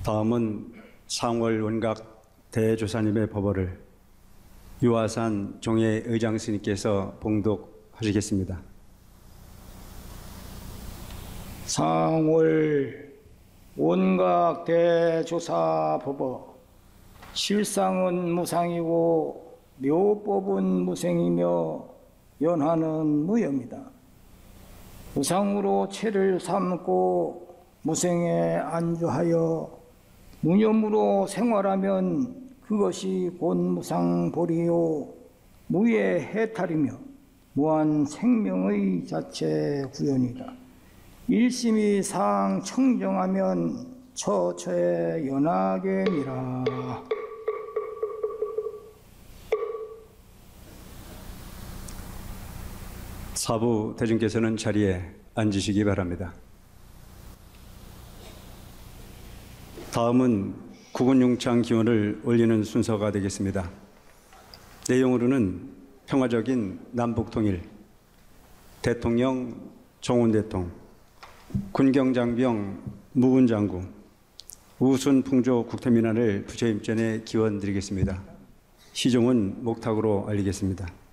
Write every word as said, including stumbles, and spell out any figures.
다음은 상월 원각 대조사님의 법어를 유화산 종회 의장 스님께서 봉독하시겠습니다. 상월 원각 대조사 법어. 실상은 무상이고 묘법은 무생이며 연하는 무여입니다. 무상으로 체를 삼고 무생에 안주하여 무념으로 생활하면 그것이 곧 무상보리요 무의 해탈이며 무한 생명의 자체 구현이다. 일심이 상 청정하면 처처에 연하게니라. 사부 대중께서는 자리에 앉으시기 바랍니다. 다음은 국군융창 기원을 올리는 순서가 되겠습니다. 내용으로는 평화적인 남북통일, 대통령 종훈대통, 군경장병 무군장구, 우순풍조 국태민안을 부처님 전에 기원 드리겠습니다. 시종은 목탁으로 알리겠습니다.